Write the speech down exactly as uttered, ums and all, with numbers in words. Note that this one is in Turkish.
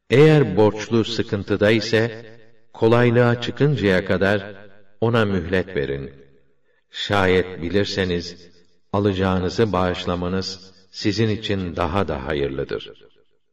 Eğer borçlu sıkıntıda ise, kolaylığa çıkıncaya kadar ona mühlet verin. Şayet bilirseniz, alacağınızı bağışlamanız sizin için daha da hayırlıdır.